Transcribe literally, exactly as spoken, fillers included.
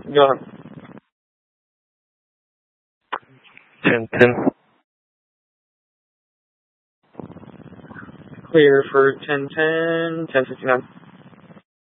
Go on. ten ten. Clear for ten ten, ten fifty-nine.